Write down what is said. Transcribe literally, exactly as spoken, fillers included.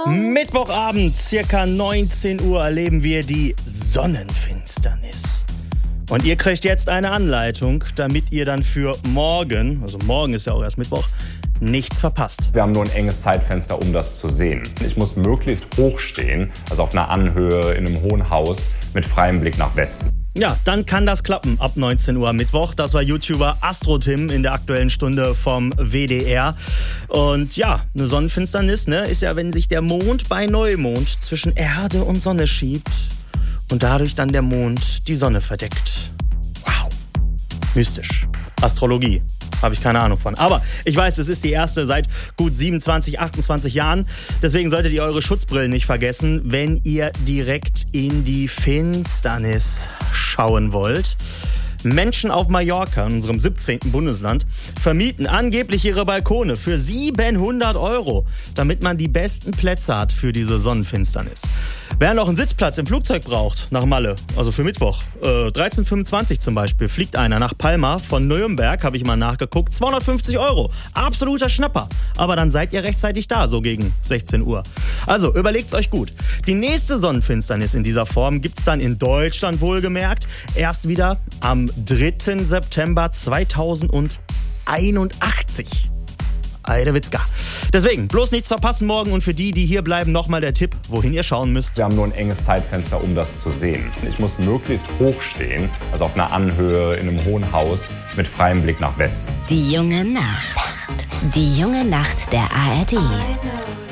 Mittwochabend, circa neunzehn Uhr, erleben wir die Sonnenfinsternis. Und ihr kriegt jetzt eine Anleitung, damit ihr dann für morgen, also morgen ist ja auch erst Mittwoch, nichts verpasst. Wir haben nur ein enges Zeitfenster, um das zu sehen. Ich muss möglichst hoch stehen, also auf einer Anhöhe, in einem hohen Haus, mit freiem Blick nach Westen. Ja, dann kann das klappen ab neunzehn Uhr am Mittwoch. Das war YouTuber AstroTim in der Aktuellen Stunde vom W D R. Und ja, eine Sonnenfinsternis, ne, ist ja, wenn sich der Mond bei Neumond zwischen Erde und Sonne schiebt und dadurch dann der Mond die Sonne verdeckt. Wow, mystisch. Astrologie. Habe ich keine Ahnung von. Aber ich weiß, es ist die erste seit gut siebenundzwanzig, achtundzwanzig Jahren. Deswegen solltet ihr eure Schutzbrillen nicht vergessen, wenn ihr direkt in die Finsternis schauen wollt. Menschen auf Mallorca, in unserem siebzehnten Bundesland, vermieten angeblich ihre Balkone für siebenhundert Euro, damit man die besten Plätze hat für diese Sonnenfinsternis. Wer noch einen Sitzplatz im Flugzeug braucht, nach Malle, also für Mittwoch, äh, dreizehn Uhr fünfundzwanzig zum Beispiel, fliegt einer nach Palma von Nürnberg, habe ich mal nachgeguckt, zweihundertfünfzig Euro. Absoluter Schnapper. Aber dann seid ihr rechtzeitig da, so gegen sechzehn Uhr. Also überlegt's euch gut. Die nächste Sonnenfinsternis in dieser Form gibt's dann in Deutschland wohlgemerkt erst wieder am dritten September zweitausendeinundachtzig. Eidewitzka. Deswegen, bloß nichts verpassen morgen und für die, die hier bleiben, nochmal der Tipp, wohin ihr schauen müsst. Wir haben nur ein enges Zeitfenster, um das zu sehen. Ich muss möglichst hoch stehen, also auf einer Anhöhe, in einem hohen Haus, mit freiem Blick nach Westen. Die junge Nacht. Die junge Nacht der A R D.